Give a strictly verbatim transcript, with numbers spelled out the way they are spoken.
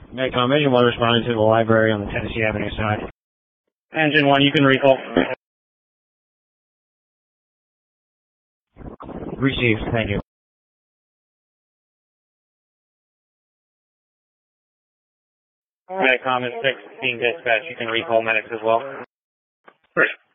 Medcom, Engine one responding to the library on the Tennessee Avenue side. Engine one, you can recall. Received, thank you. Medcom is six being dispatched. You can recall medics as well. First.